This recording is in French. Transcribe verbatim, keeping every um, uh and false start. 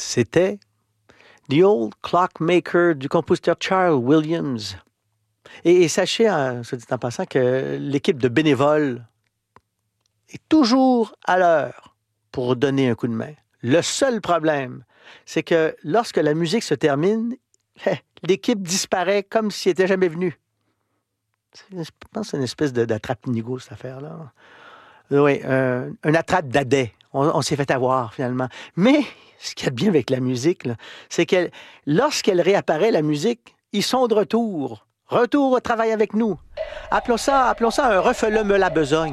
C'était The Old Clockmaker du compositeur Charles Williams. Et, et sachez, hein, soit dit en passant, que l'équipe de bénévoles est toujours à l'heure pour donner un coup de main. Le seul problème, c'est que lorsque la musique se termine, l'équipe disparaît comme s'il n'était jamais venu. Je pense que c'est une espèce de, d'attrape-nigo, cette affaire-là. Oui, euh, un attrape dadais. On, on s'est fait avoir, finalement. Mais ce qu'il y a de bien avec la musique, là, c'est que lorsqu'elle réapparaît, la musique, ils sont de retour. Retour au travail avec nous. Appelons ça, appelons ça un refele-me la besogne.